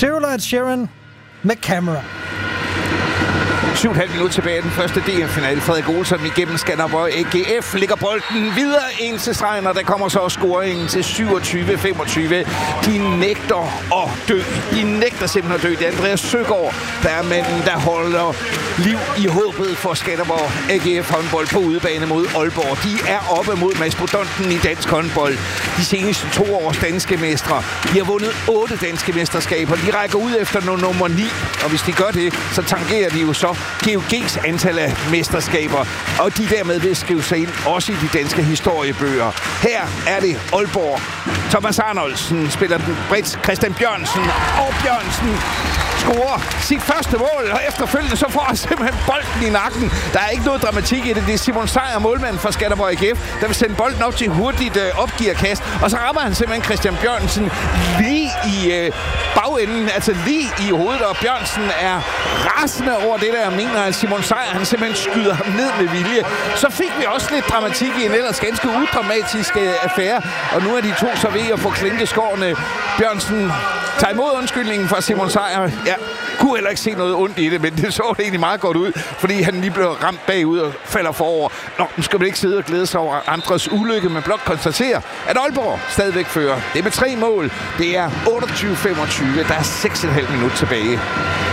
Ed Sheeran med Camera. 7,5 minutter tilbage i den første DM-finale. Frederik Olsen igennem Skanderborg AGF lægger bolden videre ind til stregen, og der kommer så scoringen til 27-25. De nægter at dø. De nægter simpelthen at dø. Det er Andreas Søgaard, der er manden, der holder liv i håbet for Skanderborg AGF håndbold på udebane mod Aalborg. De er oppe mod mastodonten i dansk håndbold. De seneste 2 års danske mestre. De har vundet 8 danske mesterskaber. De rækker ud efter nummer 9, og hvis de gør det, så tangerer de jo så GOG's antal af mesterskaber, og de dermed vil skrive sig ind også i de danske historiebøger. Her er det Aalborg. Thomas Arnoldsen spiller den bredt. Christian Bjørnsen og Bjørnsen scorer sit første mål, og efterfølgende så får han simpelthen bolden i nakken. Der er ikke noget dramatik i det. Det er Simon Sejer, målmanden for Skanderborg AGF, der vil sende bolden op til hurtigt opgearkast, og så rammer han simpelthen Christian Bjørnsen lige i bagenden, altså lige i hovedet, og Bjørnsen er rasende over det der, mener at Simon Sejer, han simpelthen skyder ham ned med vilje. Så fik vi også lidt dramatik i en ellers ganske udramatisk affære, og nu er de to så ved at få klinket skårene. Bjørnsen tager imod undskyldningen fra Simon Sejer. Ja, kunne heller ikke se noget ondt i det, men det så det egentlig meget godt ud, fordi han lige blev ramt bagud og falder forover. Nå, nu skal man ikke sidde og glæde sig over andres ulykke, men blot konstatere, at Aalborg stadigvæk fører. Det er med 3 mål. Det er 28-25. Der er 6,5 minutter tilbage.